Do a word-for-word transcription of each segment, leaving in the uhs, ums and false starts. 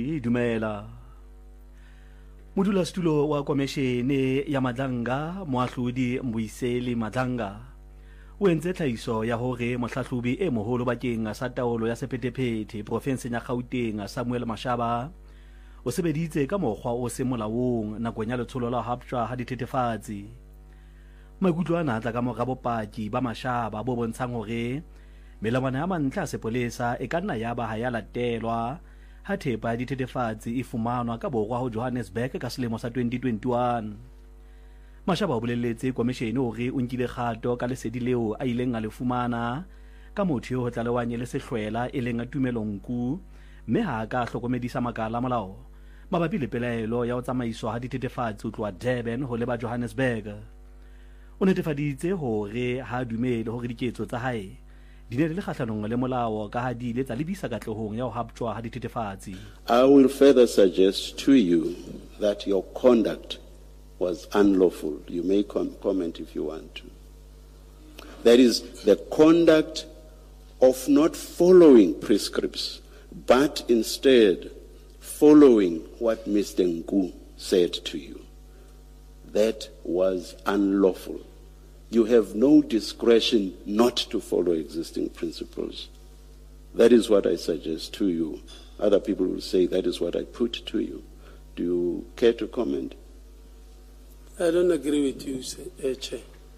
Dumela Modulasetulo wa komishene ya Madlanga Moahlodi Mbuiseli Madlanga o entse tlhahiso ya hore mohlahlobi e moholo bakeng sa taolo ya sephethephethe profenseng ya Gauteng Samuel Mashaba o sebeditse ka mokgwa o se molaong nakong ya letsholo la haptjwa ha dithethefatsi. Maikutlo ana a tla ka mora bopaki ba Mashaba bo bontshang hore melawana ya mantlha a sepolesa e ka nna ya ba ha ya latelwa ha thepa dithethefatsi e fumanwa ka borwa ho Johannesburg ka selemo sa twenty twenty-one. Mashaba o bolelletse komishene hore o nkile kgato ka lesedi leo a ileng a le fumana ka motho yo ho tlalewanye le sehlwela e leng a Tumelonku mme ha ka hlokomedisa makala molao mabapi le pelaelo ya ho tsamaiswa ha dithethefatsi ho tloha Durban ho leba Johannesburg. O netefaditse hore ha dumele hore diketso tsa hae di ne le kgahlanong le molao ka ha di ile tsa lebisa katlehong ya ho haptjwa ha dithethefatsi. I will further suggest to you that your conduct was unlawful. You may com- comment if you want to. That is the conduct of not following prescripts, but instead following what Mister Nku said to you. That was unlawful. You have no discretion not to follow existing principles. That is what I suggest to you. Other people will say that is what I put to you. Do you care to comment? I don't agree with you, Chair.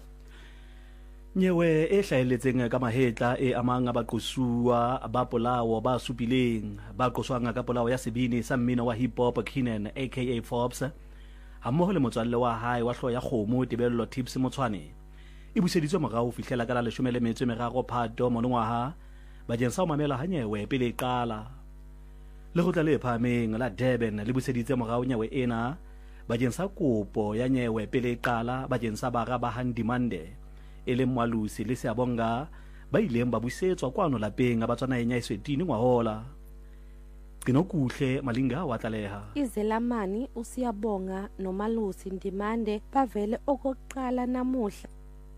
Nyewe e hlaheletseng ka mahetla e amang abaqosuwa ba polao ba supileng ba qoswang ka polao ya sebini sa mmino wa hip hop Kenan aka Forbes ha mmoho le motswalle wa hae wa hlo ya kgomo Tebello Tips Motshwane e buseditswe morao fihlela ka la leshome le metso e meraro Phato monongwaha bakeng sa ho mamela ha Nyewe pele e qala. Lekgotla le phahameng la Durban le buseditse morao Nyewe ena bakeng sa kopo ya Nyewe pele e qala bakeng sa bara ba Handimande e leng Mwalusi le Seabonga ba ileng ba busetswa kwano lapeng a batswana enya Eswetini ngwahola. Qinokuhle Malinga wa tlaleha iZelamani uSiyabonga noMalusi Ndimande bavele okokuqala namuhla.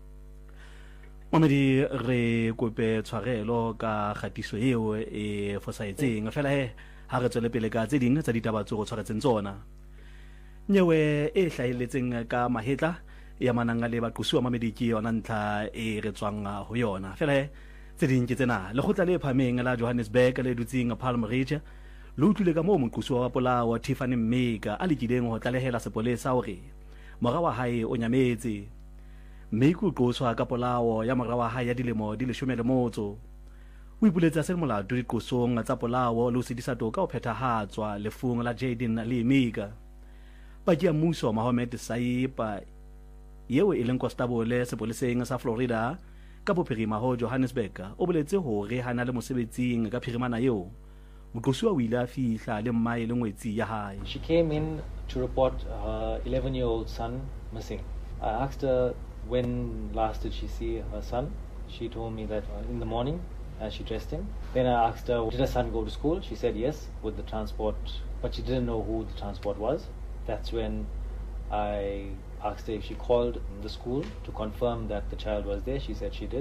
Mamedi re kope tshwarelo ka khatiso eo e fosaetseng fela he ha re tswele pele ka tse ding tsa ditaba tse go tshwaretseng tsona. Nyewe e hlahelletseng ka mahetla ya mananga le baqosuwa mamedi ke yona ntla e re tswang ho yona fela he tse ding ke tsena le khotla le phameng la Johannesburg le dutsing Palm Ridge le utlwile ka moo moqosuwa wa polao Tiffany Mmega a lekileng ho tlalehela sepolesa hore mora wa hae o nyametse mme ku qoswa ka polao ya mora wa hae ya dilemo di leshome le motso. O ipuletsa se molato diqosong tsa polao le ho sedisa toka o phethahatswa lefung la Jaden le Mmega. Paki ya mmuso Mohammed Saipa yeo e leng constable sepoleseng sa Florida ka bophirima ho Johannesburg o boletse hore hana le mosebetsing ka phirimana eo moqosuwa o ile a fihla le mmae le ngwetsi ya hae. She came in to report her eleven year old son missing. I asked her when last did she see her son. She told me that in the morning as she dressed him. Then I asked her, did her son go to school? She said yes, with the transport, but she didn't know who the transport was. That's when I asked her if she called the school to confirm that the child was there. She said she did.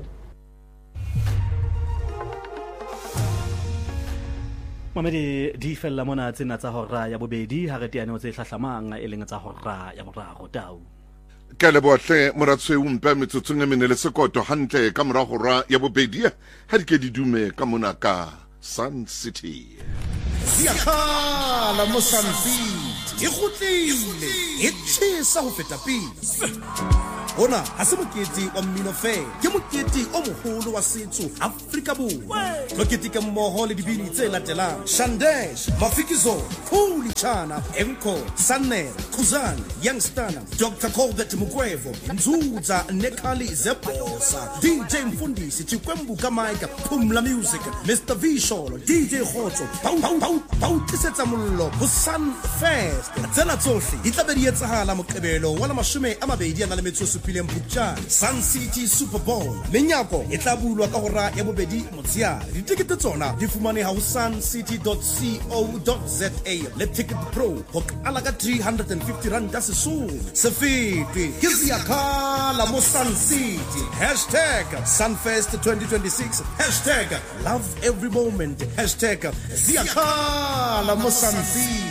Mamedi di fella mona tsena tsa hora ya bobedi ha re tiane tse hlahlamang e leng tsa hora ya boraro tau. Ka le bohle moratswe o mpa metsotsong e menele sekoto hantle ka mora hora ya bobedi ha di ke di dume ka mona ka Sun City. Siyakhala mo Sun City e kgutlile e tshisa ho feta pele. Ona ha se mokete wa mmino fela ke mokete o moholo wa setso Afrika Borwa. Mokete ke mmoho le dibini tse latelang Shandesh, Mafikizo, Khuli Chana, Enko, Sanne, Khuzani, Youngstana, Doctor Colbert Mugwevo, Nzuza Nekali Zebosa, D J Mfundisi Chikwembu Kamaika, Pumla Music, Mister Visholo, D J Khotso, Pau Pau Pau Pau Tisetsa Mollo, Sun Fest. Tsena tsohle di tla be di etsahala Moqebelo wa la mashome a mabedi a na le metso tlhophileng Phupjane Sun City Super Bowl menyako e tla bulwa ka hora ya bobedi motsheare. Ditikete tsona di fumaneha ho suncity dot co dot za le Ticket Pro ho qala ka three hundred fifty rand ya sesole. Se fetwe ke Siakhala mo Sun City. Hashtag Sunfest twenty twenty-six. Hashtag love every moment. Hashtag Siakhala mo Sun City.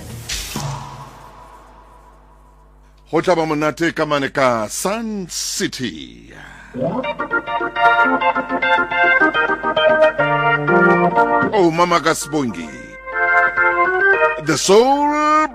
Ho tla ba monate ka mane ka Sun City. Oh, Mama Gasbongi. The soul